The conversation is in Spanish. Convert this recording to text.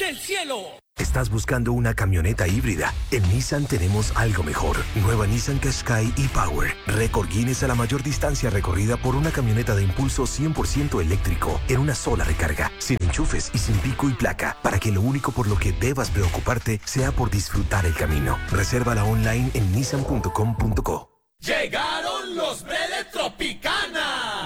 del cielo. ¿Estás buscando una camioneta híbrida? En Nissan tenemos algo mejor. Nueva Nissan Qashqai e-Power. Récord Guinness a la mayor distancia recorrida por una camioneta de impulso 100% eléctrico en una sola recarga, sin enchufes y sin pico y placa, para que lo único por lo que debas preocuparte sea por disfrutar el camino. Resérvala online en nissan.com.co. Llegaron los Bredes Tropicana.